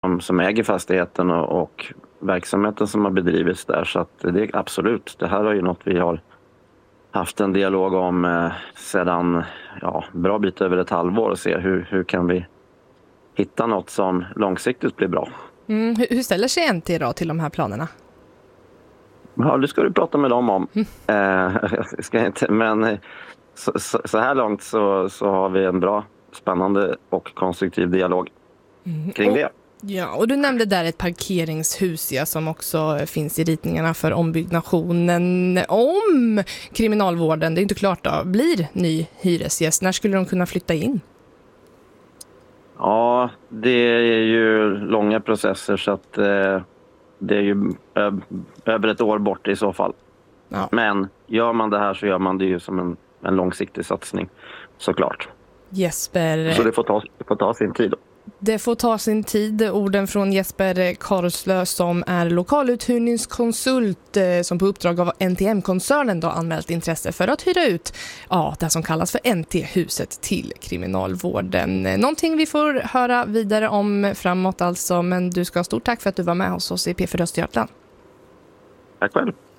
som äger fastigheten och verksamheten som har bedrivits där. Så att det är absolut, det här är ju något vi har haft en dialog om sedan bra bit över ett halvår och se hur kan vi hitta något som långsiktigt blir bra. Hur ställer sig NT då till de här planerna? Ja, det ska du prata med dem om. Men så här långt så har vi en bra, spännande och konstruktiv dialog kring det. Ja, och du nämnde där ett parkeringshus som också finns i ritningarna för ombyggnationen. Om kriminalvården, det är inte klart då, blir ny hyresgäst, när skulle de kunna flytta in? Ja, det är ju långa processer så att det är ju över ett år bort i så fall. Ja. Men gör man det här så gör man det ju som en långsiktig satsning, såklart. Jesper... Så det får ta sin tid då. Det får ta sin tid. Orden från Jesper Karlslö som är lokaluthyrningskonsult som på uppdrag av NTM-koncernen då anmält intresse för att hyra ut det som kallas för NT-huset till kriminalvården. Någonting vi får höra vidare om framåt alltså, men du ska ha stort tack för att du var med hos oss i P4 Östergötland. Tack själv.